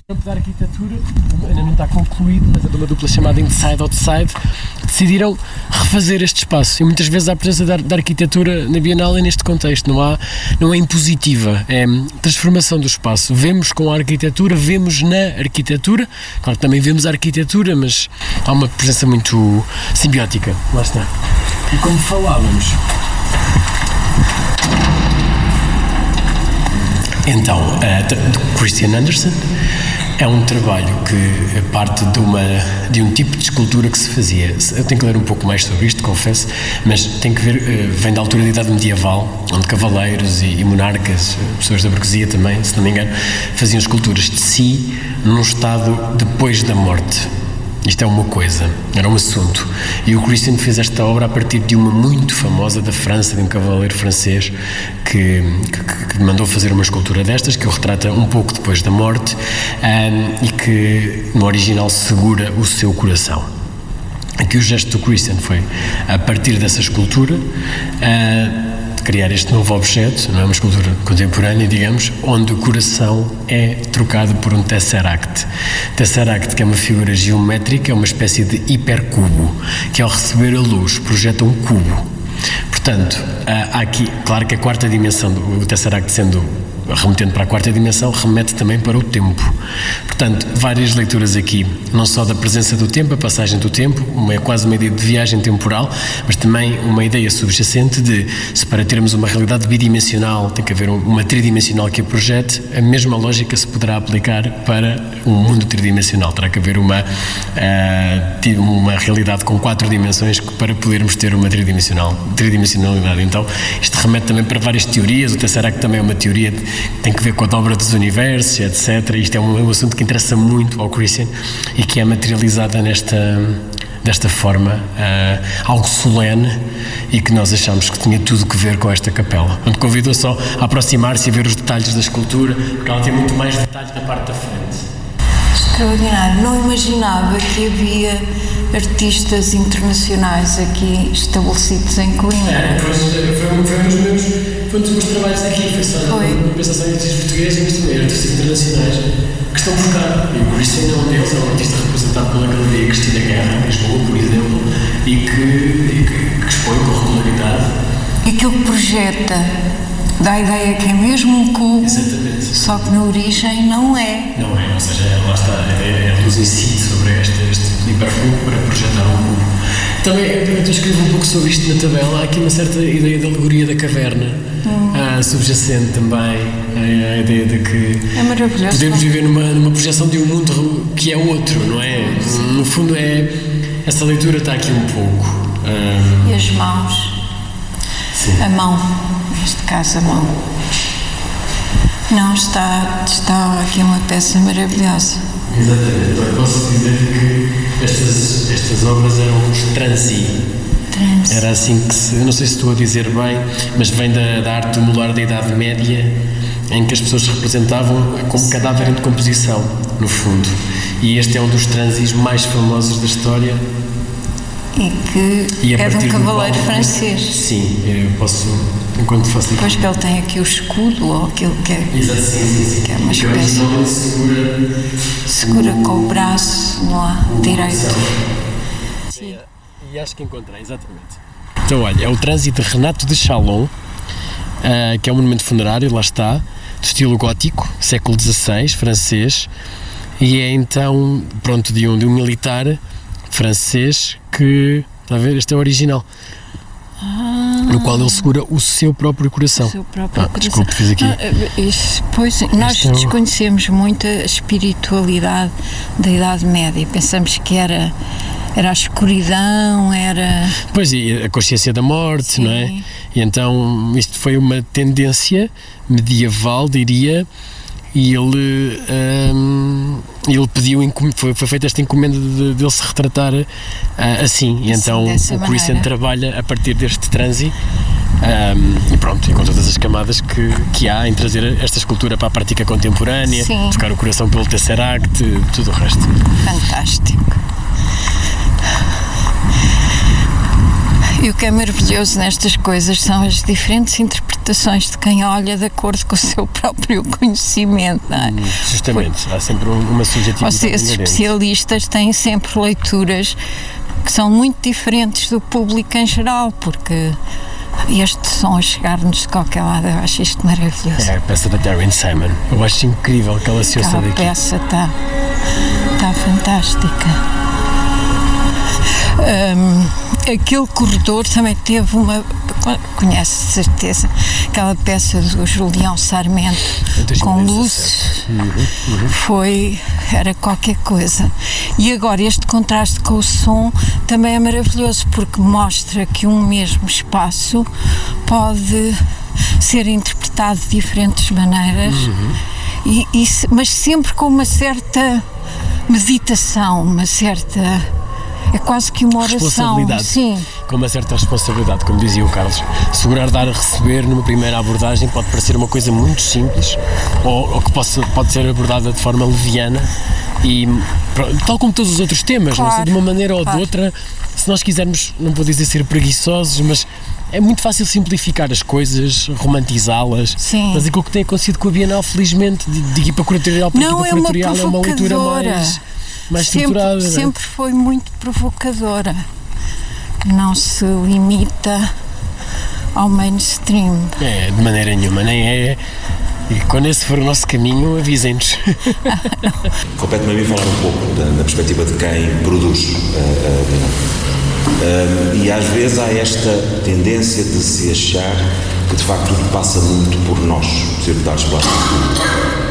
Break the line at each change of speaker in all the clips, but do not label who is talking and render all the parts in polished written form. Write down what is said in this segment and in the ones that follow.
Da arquitetura, ainda não está concluído, mas é de uma dupla chamada Inside Outside, decidiram refazer este espaço, e muitas vezes a presença da arquitetura na Bienal é neste contexto, não é impositiva, é transformação do espaço. Vemos com a arquitetura, vemos na arquitetura, claro que também vemos a arquitetura, mas há uma presença muito simbiótica, lá está. E como falávamos, então, do Christian Andersen, é um trabalho que parte de um tipo de escultura que se fazia. Eu tenho que ler um pouco mais sobre isto, confesso, mas tem que ver, vem da altura da Idade Medieval, onde cavaleiros e monarcas, pessoas da burguesia também, se não me engano, faziam esculturas de si num estado depois da morte. Isto é uma coisa, era um assunto. E o Christian fez esta obra a partir de uma muito famosa da França, de um cavaleiro francês que mandou fazer uma escultura destas, que o retrata um pouco depois da morte e que no original segura o seu coração. Aqui o gesto do Christian foi, a partir dessa escultura, criar este novo objeto, não é uma escultura contemporânea, digamos, onde o coração é trocado por um tesseract. Tesseract, que é uma figura geométrica, é uma espécie de hipercubo, que ao receber a luz projeta um cubo. Portanto, há aqui, claro que a quarta dimensão, o tesseract remetendo para a quarta dimensão, remete também para o tempo. Portanto, várias leituras aqui, não só da presença do tempo, a passagem do tempo, quase uma ideia de viagem temporal, mas também uma ideia subjacente de, se para termos uma realidade bidimensional tem que haver uma tridimensional que a projete, a mesma lógica se poderá aplicar para um mundo tridimensional. Terá que haver uma realidade com 4 dimensões para podermos ter uma tridimensionalidade. Então, isto remete também para várias teorias. O Tesseract também é uma teoria tem que ver com a dobra dos universos, etc. Isto é um assunto que interessa muito ao Christian e que é materializada desta forma, algo solene, e que nós achamos que tinha tudo que ver com esta capela. Portanto, convido-a só a aproximar-se e ver os detalhes da escultura, porque ela tem muito mais detalhes na parte da frente.
Extraordinário. Não imaginava que havia artistas internacionais aqui estabelecidos em Coimbra.
Foi um dos meus trabalhos aqui, foi pensação em artistas portugueses, mas também artistas internacionais que estão por cá. E o Christian é um deles, é um artista representado pela Galeria Cristina Guerra, em Lisboa, por exemplo, e que expõe com regularidade.
E aquilo que projeta dá a ideia que é mesmo um cubo.
Exatamente.
Só que na origem não é.
Não é, ou seja, lá está, a luz incide sobre este hipercubo para projetar um cubo. Também, eu escrevo um pouco sobre isto na tabela, há aqui uma certa ideia de alegoria da caverna, subjacente também, a ideia de que
é maravilhoso,
podemos viver numa projeção de um mundo que é outro, não é? Sim. No fundo, essa leitura está aqui um pouco.
E as mãos?
Sim.
A mão, neste caso a mão. Não, está aqui uma peça maravilhosa.
Exatamente, então posso dizer que estas obras eram os transi. Era assim que eu não sei se estou a dizer bem, mas vem da arte modular da Idade Média, em que as pessoas se representavam como cadáver em decomposição, no fundo. E este é um dos transis mais famosos da história.
E que é de um cavaleiro francês.
Sim, eu posso, enquanto faço aqui.
Pois que ele tem aqui o escudo, ou aquilo que é.
Exato, sim.
Que é uma espécie. Segura com o braço no direito.
Sim. E acho que encontrei, exatamente. Então, olha, é o trânsito de Renato de Chalon, que é um monumento funerário, lá está, de estilo gótico, século XVI, francês, e é então, pronto, de um militar francês que, está a ver, este é o original, no qual ele segura o seu próprio coração.
O seu próprio coração.
Desculpe, fiz aqui.
Pois, nós desconhecemos muito a espiritualidade da Idade Média, pensamos que era a escuridão, era...
Pois, e a consciência da morte, sim, não é? E então isto foi uma tendência medieval, diria, e ele pediu, foi feita esta encomenda de ele se retratar assim, e então o Christian trabalha a partir deste transi, e pronto, e com todas as camadas que há em trazer esta escultura para a prática contemporânea, sim, tocar o coração pelo Tesseract, tudo o resto.
Fantástico. E o que é maravilhoso nestas coisas são as diferentes interpretações de quem olha de acordo com o seu próprio conhecimento, não é?
Justamente, há sempre uma subjetividade.
Ou seja, esses especialistas têm sempre leituras que são muito diferentes do público em geral, porque este som a chegar-nos de qualquer lado, eu acho isto maravilhoso.
É a peça da Taryn Simon, eu acho incrível que ela se ouça daqui.
A peça está fantástica. Aquele corredor também teve uma, conhece de certeza, aquela peça do Julião Sarmento com luzes, era qualquer coisa. E agora este contraste com o som também é maravilhoso, porque mostra que um mesmo espaço pode ser interpretado de diferentes maneiras, mas sempre com uma certa meditação, uma certa... É quase que uma oração, sim.
Com uma certa responsabilidade, como dizia o Carlos. Segurar, dar a receber numa primeira abordagem pode parecer uma coisa muito simples ou que pode ser abordada de forma leviana e tal como todos os outros temas, claro, não sei, de uma maneira ou de outra, se nós quisermos, não vou dizer ser preguiçosos, mas é muito fácil simplificar as coisas, romantizá-las.
Sim.
Mas aquilo que tem acontecido com a Bienal, felizmente, de equipa curatorial para equipa curatorial, é uma leitura mais estruturada.
Sempre foi muito provocadora. Não se limita ao mainstream.
De maneira nenhuma, nem é. E quando esse for o nosso caminho, avisem-nos.
Compete-me a mim falar um pouco da perspectiva de quem produz e às vezes há esta tendência de se achar que de facto tudo passa muito por nós, os deputados plásticos.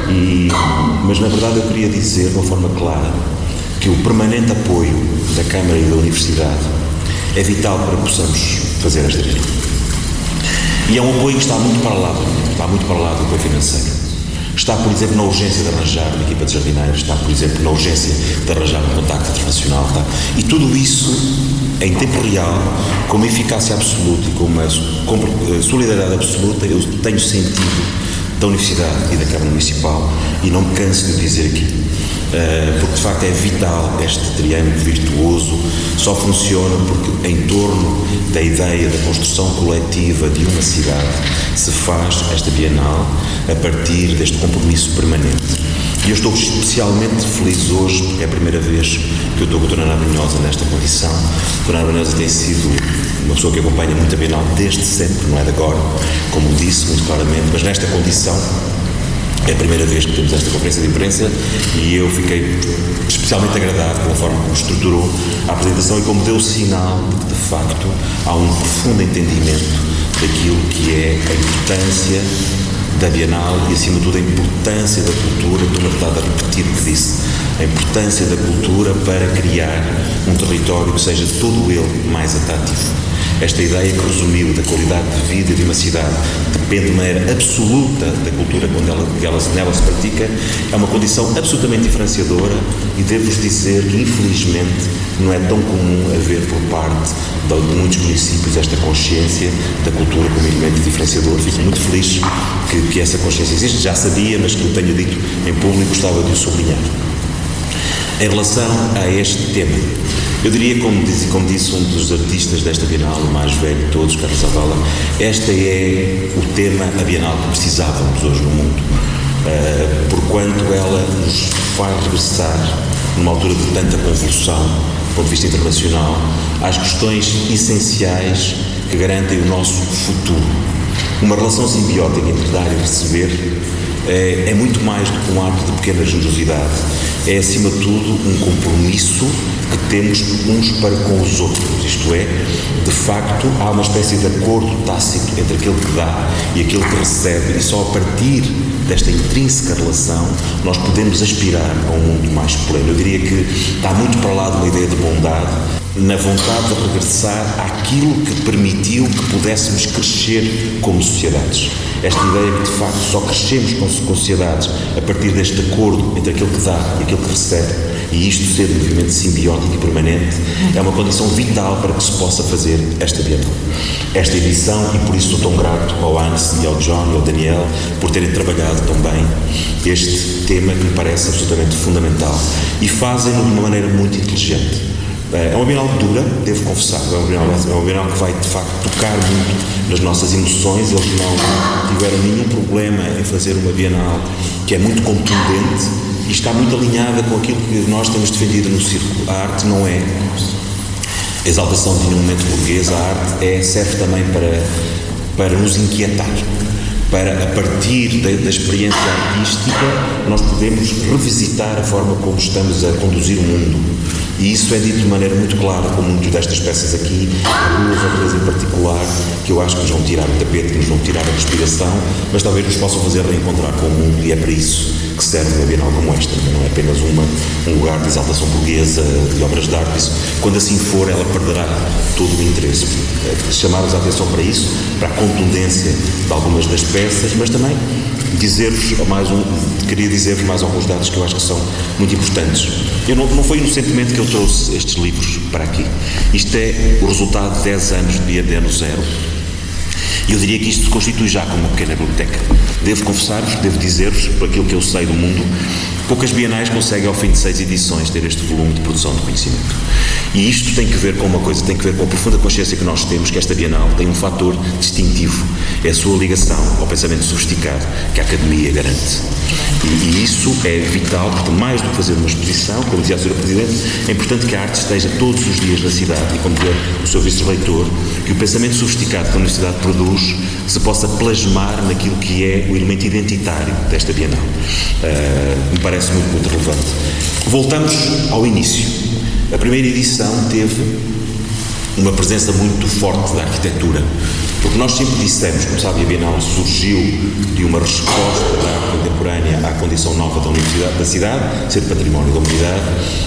Mas na verdade eu queria dizer de uma forma clara que o permanente apoio da Câmara e da Universidade é vital para que possamos fazer esta viagem. E é um apoio que está muito para lá do apoio financeiro. Está, por exemplo, na urgência de arranjar uma equipa de jardineiros, está, por exemplo, na urgência de arranjar um contacto internacional, está? E tudo isso em tempo real, com uma eficácia absoluta e com uma solidariedade absoluta, eu tenho sentido da Universidade e da Câmara Municipal e não me canso de dizer aqui. Porque de facto é vital este triângulo virtuoso, só funciona porque em torno da ideia da construção coletiva de uma cidade se faz esta Bienal a partir deste compromisso permanente. E eu estou especialmente feliz hoje porque é a primeira vez que eu estou com a Dona Ana Brunhosa nesta condição. A Dona Ana Brunhosa tem sido uma pessoa que acompanha muito a Bienal desde sempre, não é de agora, como disse muito claramente, mas nesta condição é a primeira vez que temos esta conferência de imprensa e eu fiquei especialmente agradado pela forma como estruturou a apresentação e como deu sinal de que, de facto, há um profundo entendimento daquilo que é a importância da Bienal e, acima de tudo, a importância da cultura. Estou, na verdade, a repetir o que disse, a importância da cultura para criar um território que seja todo ele mais atrativo. Esta ideia que resumiu da qualidade de vida de uma cidade depende de maneira absoluta da cultura quando nela se pratica, é uma condição absolutamente diferenciadora e devo-vos dizer que, infelizmente, não é tão comum haver por parte de muitos municípios esta consciência da cultura como elemento diferenciador. Fico muito feliz que essa consciência existe, já sabia, mas que eu tenho dito em público, gostava de o sublinhar. Em relação a este tema, eu diria, como disse um dos artistas desta Bienal, o mais velho de todos, Carlos Zavala, este é o tema, a Bienal que precisávamos hoje no mundo, porquanto ela nos faz regressar, numa altura de tanta convulsão, do ponto de vista internacional, às questões essenciais que garantem o nosso futuro. Uma relação simbiótica entre dar e receber é muito mais do que um ato de pequena generosidade. É, acima de tudo, um compromisso que temos uns para com os outros. Isto é, de facto, há uma espécie de acordo tácito entre aquele que dá e aquele que recebe, e só a partir desta intrínseca relação nós podemos aspirar a um mundo mais pleno. Eu diria que está muito para lá de uma ideia de bondade, na vontade de regressar àquilo que permitiu que pudéssemos crescer como sociedades. Esta ideia que, de facto, só crescemos com sociedades a partir deste acordo entre aquele que dá e aquele que recebe, e isto ser um movimento simbiótico e permanente, é uma condição vital para que se possa fazer esta Bienal. Esta edição, e por isso estou tão grato ao Hans e ao John e ao Daniel por terem trabalhado tão bem este tema que me parece absolutamente fundamental, e fazem-no de uma maneira muito inteligente. É uma Bienal dura, devo confessar, é uma Bienal que vai de facto tocar muito nas nossas emoções. Eles não tiveram nenhum problema em fazer uma Bienal que é muito contundente e está muito alinhada com aquilo que nós temos defendido no Círculo. A arte não é a exaltação de nenhum momento burguês, a arte serve também para nos inquietar, para, a partir da experiência artística, nós podemos revisitar a forma como estamos a conduzir o mundo. E isso é dito de maneira muito clara com muitas destas peças aqui, duas ou três em particular, que eu acho que nos vão tirar o tapete, que nos vão tirar a respiração, mas talvez nos possam fazer reencontrar com o mundo, e é para isso que serve uma Bienal como esta. Não é apenas um lugar de exaltação burguesa, de obras de arte. Isso, quando assim for, ela perderá todo o interesse. Chamar-vos a atenção para isso, para a contundência de algumas das peças, mas também queria dizer-vos mais alguns dados que eu acho que são muito importantes. Não foi inocentemente que eu trouxe estes livros para aqui. Isto é o resultado de 10 anos de Bienal Zero. E eu diria que isto se constitui já como uma pequena biblioteca. Devo confessar-vos, devo dizer-vos, por aquilo que eu sei do mundo, poucas bienais conseguem, ao fim de 6 edições, ter este volume de produção de conhecimento. E isto tem que ver com uma coisa, tem que ver com a profunda consciência que nós temos que esta Bienal tem um fator distintivo. É a sua ligação ao pensamento sofisticado que a Academia garante. E isso é vital, porque mais do que fazer uma exposição, como dizia a Sra. Presidente, é importante que a arte esteja todos os dias na cidade e, como dizia o Sr. Vice-Reitor, que o pensamento sofisticado que a Universidade produz se possa plasmar naquilo que é o elemento identitário desta Bienal. Me parece muito, muito relevante. Voltamos ao início. A primeira edição teve uma presença muito forte da arquitetura, porque nós sempre dissemos, como sabe, a Bienal surgiu de uma resposta da arte contemporânea à condição nova da cidade, ser património da humanidade,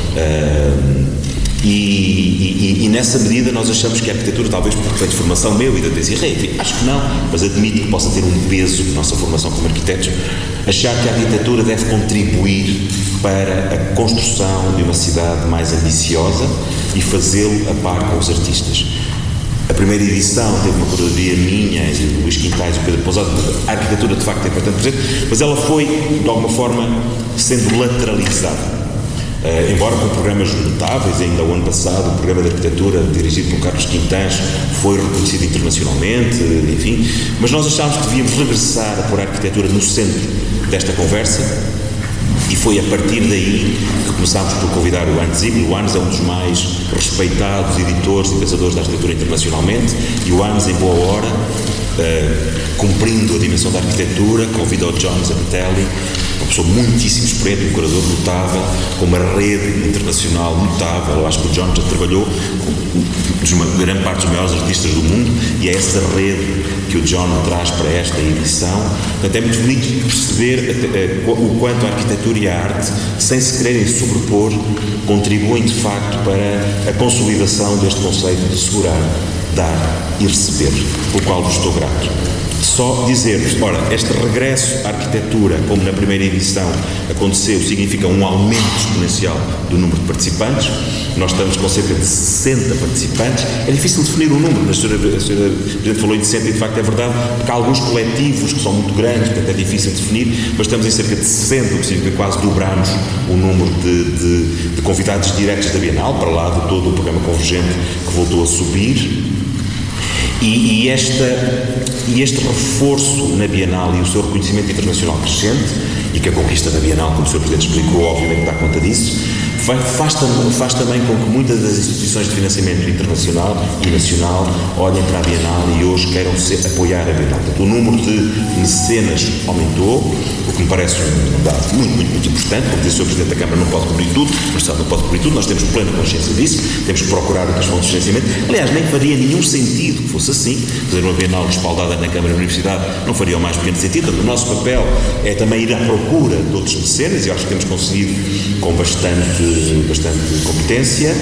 e nessa medida nós achamos que a arquitetura, talvez por defeito de formação meu e da TCR, enfim, acho que não, mas admito que possa ter um peso na nossa formação como arquitetos, achar que a arquitetura deve contribuir para a construção de uma cidade mais ambiciosa e fazê-lo a par com os artistas. A primeira edição teve uma curadoria minha, o Luís Quintais e o Pedro Pousado. A arquitetura de facto é bastante presente, mas ela foi de alguma forma sendo lateralizada. Embora com programas notáveis, ainda o ano passado o programa de arquitetura dirigido por Carlos Quintans foi reconhecido internacionalmente, enfim, mas nós achámos que devíamos regressar a pôr a arquitetura no centro desta conversa. E foi a partir daí que começámos por convidar o Hans Ziegler. O Hans é um dos mais respeitados editores e pensadores da arquitetura internacionalmente, e o Hans, em boa hora, cumprindo a dimensão da arquitetura, convida o John Zapatelli, uma pessoa muitíssimo experiente, um curador notável, com uma rede internacional notável. Eu acho que o John já trabalhou com uma grande parte dos maiores artistas do mundo, e é essa rede que o John traz para esta edição. Portanto, é muito bonito perceber o quanto a arquitetura e a arte, sem se quererem sobrepor, contribuem de facto para a consolidação deste conceito de segurar, dar e receber, pelo qual vos estou grato. Só dizer-vos, este regresso à arquitetura, como na primeira edição aconteceu, significa um aumento exponencial do número de participantes. Nós estamos com cerca de 60 participantes. É difícil definir o número, mas a senhora Presidente falou em 60 e de facto é verdade, porque há alguns coletivos que são muito grandes, portanto é difícil definir, mas estamos em cerca de 60, o que significa quase dobramos o número de convidados diretos da Bienal, para lá de todo o programa Convergente que voltou a subir. E este reforço na Bienal e o seu reconhecimento internacional crescente, e que a conquista da Bienal, como o Sr. Presidente explicou, obviamente dá conta disso, faz também com que muitas das instituições de financiamento internacional e nacional olhem para a Bienal e hoje queiram apoiar a Bienal. Portanto, o número de mecenas aumentou, o que me parece um dado muito, muito, muito importante. Como disse o Sr. Presidente da Câmara, não pode cobrir tudo, mas o Estado não pode cobrir tudo, nós temos plena consciência disso, temos que procurar outras fontes de financiamento. Aliás, nem faria nenhum sentido que fosse assim. Fazer uma Bienal respaldada na Câmara e na Universidade não faria o mais pequeno sentido. Portanto, o nosso papel é também ir à procura de outros mecenas, e acho que temos conseguido com bastante competência.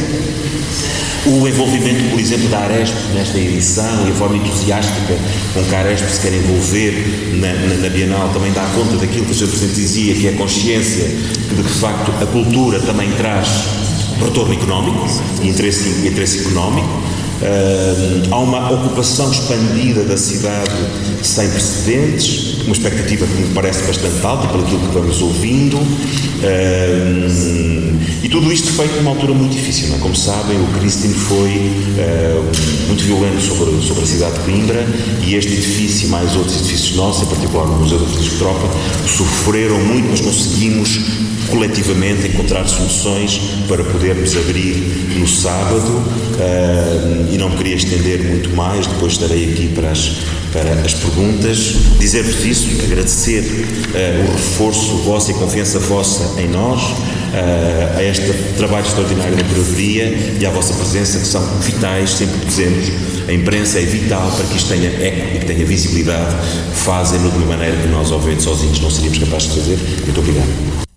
O envolvimento, por exemplo, da Aresp nesta edição e a forma entusiástica com que a Aresp se quer envolver na Bienal também dá conta daquilo que o Sr. Presidente dizia, que é a consciência de que, de facto, a cultura também traz retorno económico e interesse económico. Há uma ocupação expandida da cidade sem precedentes, uma expectativa que me parece bastante alta pelo que vamos ouvindo, E tudo isto feito numa altura muito difícil, não é? Como sabem, o Christine foi muito violento sobre a cidade de Coimbra, e este edifício e mais outros edifícios nossos, em particular no Museu da Francisco Tropa, sofreram muito, mas conseguimos coletivamente encontrar soluções para podermos abrir no sábado, e não me queria estender muito mais, depois estarei aqui para as perguntas. Dizer-vos isso, agradecer o reforço vosso e a confiança vossa em nós, a este trabalho extraordinário da curadoria e à vossa presença, que são vitais, sempre dizemos, a imprensa é vital para que isto tenha eco e que tenha visibilidade. Fazem-no de uma maneira que nós, ao ver sozinhos, não seríamos capazes de fazer. Muito obrigado.